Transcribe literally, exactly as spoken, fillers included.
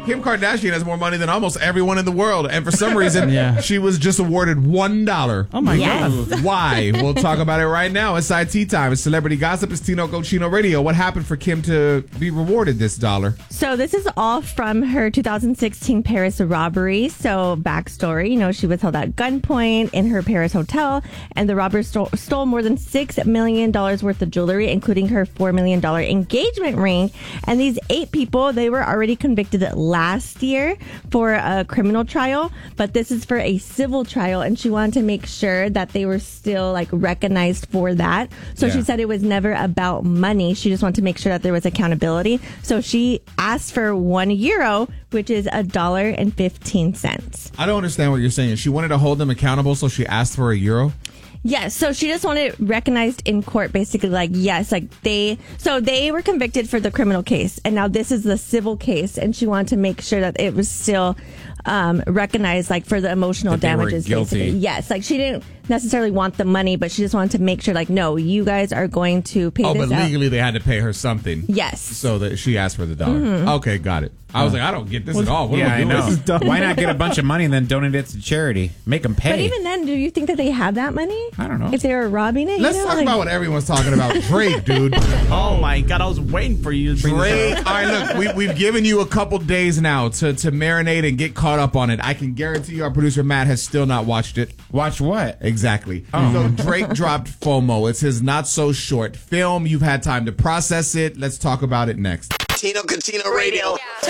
Kim Kardashian has more money than almost everyone in the world, and for some reason, Yeah. she was just awarded one dollar. Oh my Yes. God. Why? We'll talk about it right now. It's I T time. It's Celebrity Gossip. It's Tino Cochino Radio. What happened for Kim to be rewarded this dollar? So this is all from her two thousand sixteen Paris robbery. So backstory, you know, she was held at gunpoint in her Paris hotel, and the robbers stole, stole more than six million dollars worth of jewelry, including her four million dollars engagement ring. And these eight people, they were already convicted last year for a criminal trial, but this is for a civil trial, and she wanted to make sure that they were still like recognized for that. So Yeah. she said it was never about money. She just wanted to make sure that there was accountability. So she asked for one euro, which is a dollar and fifteen cents. I don't understand what you're saying. She wanted to hold them accountable, so she asked for a euro? Yes, so she just wanted it recognized in court, basically, like, yes, like they, so they were convicted for the criminal case, and now this is the civil case, and she wanted to make sure that it was still um, recognized, like, for the emotional That they were damages, guilty. basically. Yes, like, she didn't necessarily want the money, but she just wanted to make sure, like, no, you guys are going to pay Oh, this but out. legally they had to pay her something. Yes. So that she asked for the dollar. Mm-hmm. Okay, got it. I was like, I don't get this at all. What Yeah, are we I doing? know. This is dumb. Why not get a bunch of money and then donate it to charity? Make them pay. But even then, do you think that they have that money? I don't know. If they were robbing it? Let's you know? talk like, about what everyone's talking about. Drake, dude. Oh my God, I was waiting for you to bring this Drake. up. All right, look, we, we've given you a couple days now to, to marinate and get caught up on it. I can guarantee you our producer Matt has still not watched it. Watch what? Exactly. So Drake dropped FOMO. It's his not so short film. You've had time to process it. Let's talk about it next. Tino Cochino Radio.